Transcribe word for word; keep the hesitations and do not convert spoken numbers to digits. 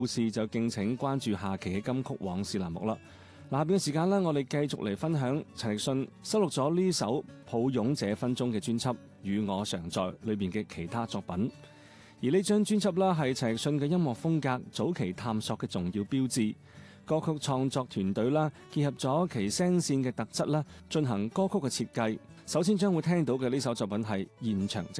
故事就敬請關注下期嘅金曲往事欄目啦。下邊嘅時間呢，我哋繼續嚟分享陳奕迅收錄咗呢首《抱擁這分鐘》嘅專輯《與我常在》裏邊嘅其他作品。而呢張專輯啦，係陳奕迅嘅音樂風格早期探索嘅重要標誌。歌曲創作團隊啦，結合咗其聲線嘅特質啦，進行歌曲嘅設計。首先將會聽到嘅呢首作品係現場直